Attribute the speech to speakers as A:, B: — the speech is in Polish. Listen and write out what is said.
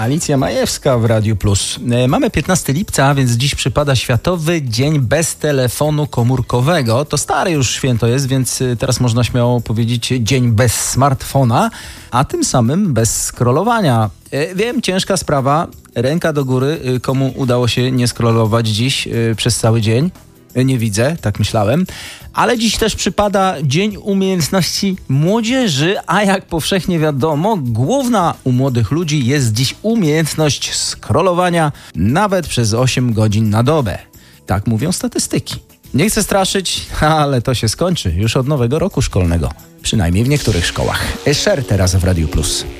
A: Alicja Majewska w Radiu Plus. Mamy 15 lipca, więc dziś przypada Światowy Dzień Bez Telefonu Komórkowego. To stare już święto jest, więc teraz można śmiało powiedzieć Dzień Bez Smartfona, a tym samym bez scrollowania. Wiem, ciężka sprawa. Ręka do góry, komu udało się nie scrollować dziś przez cały dzień. Nie widzę, tak myślałem. Ale dziś też przypada Dzień Umiejętności Młodzieży, a jak powszechnie wiadomo, główna u młodych ludzi jest dziś umiejętność scrollowania nawet przez 8 godzin na dobę. Tak mówią statystyki. Nie chcę straszyć, ale to się skończy już od nowego roku szkolnego. Przynajmniej w niektórych szkołach. Esher teraz w Radiu Plus.